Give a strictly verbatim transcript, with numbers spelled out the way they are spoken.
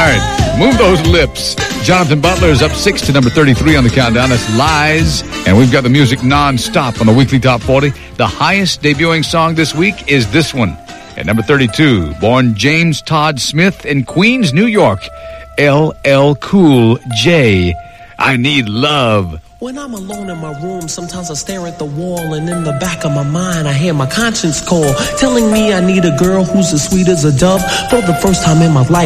right, move those lips. Jonathan Butler's up six to number thirty-three on the countdown. That's Lies. And we've got the music non-stop on the weekly top forty. The highest debuting song this week is this one. At number thirty-two, born James Todd Smith in Queens, New York. L L Cool J. I Need Love. When I'm alone in my room, sometimes I stare at the wall, and in the back of my mind, I hear my conscience call, telling me I need a girl who's as sweet as a dove. For the first time in my life,